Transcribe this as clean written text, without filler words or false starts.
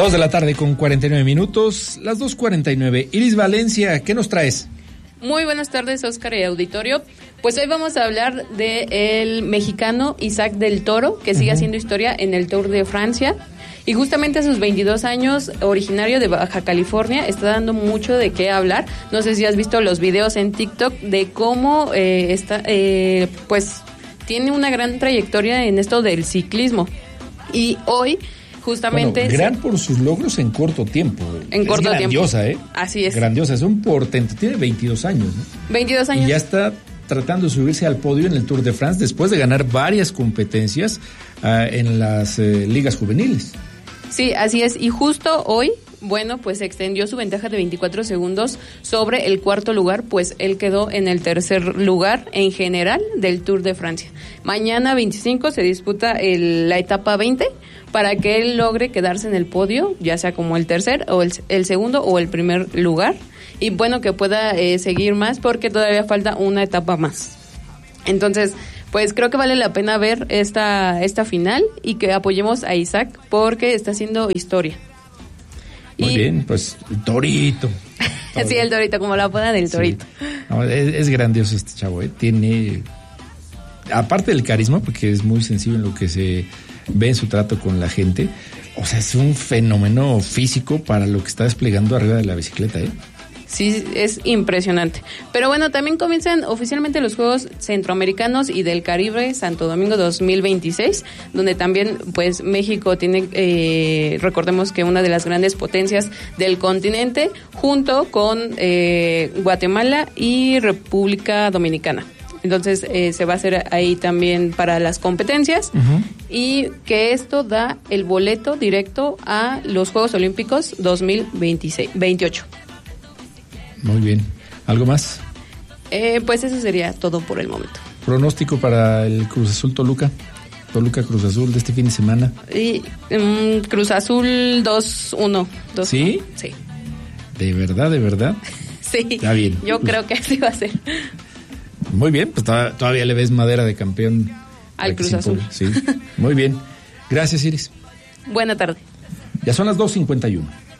2 de la tarde con 49 minutos, las 2:49. Iris Valencia, ¿qué nos traes? Muy buenas tardes, Oscar y auditorio. Pues hoy vamos a hablar del mexicano Isaac del Toro, que sigue haciendo historia en el Tour de Francia. Y justamente a sus 22 años, originario de Baja California, está dando mucho de qué hablar. No sé si has visto los videos en TikTok de cómo pues tiene una gran trayectoria en esto del ciclismo. Y hoy, justamente... Bueno, gran por sus logros en corto tiempo. En corto tiempo. Grandiosa, ¿eh? Así es. Grandiosa, es un portento. Tiene 22 años, ¿no? 22 años. Y ya está tratando de subirse al podio en el Tour de France después de ganar varias competencias en las ligas juveniles. Sí, así es. Y justo hoy, bueno, pues extendió su ventaja de 24 segundos sobre el cuarto lugar, pues él quedó en el tercer lugar en general del Tour de Francia. Mañana 25 se disputa la etapa 20 para que él logre quedarse en el podio, ya sea como el tercer o el segundo o el primer lugar. Y bueno, que pueda seguir más porque todavía falta una etapa más. Entonces, pues creo que vale la pena ver esta final y que apoyemos a Isaac porque está haciendo historia. Muy bien, pues el Torito. Sí, el Torito, como la apodan del Torito. Sí. No, es grandioso este chavo, tiene, aparte del carisma, porque es muy sensible en lo que se ve en su trato con la gente, o sea, es un fenómeno físico para lo que está desplegando arriba de la bicicleta, Sí, es impresionante. Pero bueno, también comienzan oficialmente los Juegos Centroamericanos y del Caribe Santo Domingo 2026, donde también pues México tiene, recordemos que una de las grandes potencias del continente, junto con Guatemala y República Dominicana. Entonces se va a hacer ahí también para las competencias y que esto da el boleto directo a los Juegos Olímpicos 2028. Muy bien. ¿Algo más? Pues eso sería todo por el momento. ¿Pronóstico para el Cruz Azul Toluca? Toluca Cruz Azul de este fin de semana. Y Cruz Azul 2-1. ¿Sí? Sí. ¿De verdad, de verdad? Sí. Está bien. Yo creo que así va a ser. Muy bien, pues todavía le ves madera de campeón al Cruz Azul. Sí. Muy bien. Gracias, Iris. Buena tarde. Ya son las 2:51.